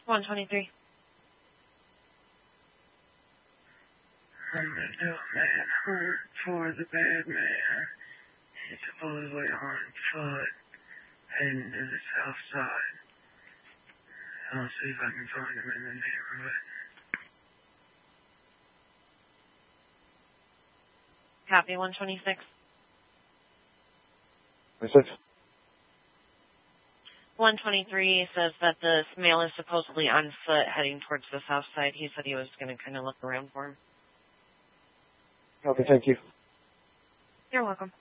123. The milkman home for the bad man. He's supposedly on foot, heading to the south side. I'll see if I can find him in the neighborhood. Copy, 126. 26. 123 says that the male is supposedly on foot heading towards the south side. He said he was going to kind of look around for him. Okay, thank you. You're welcome.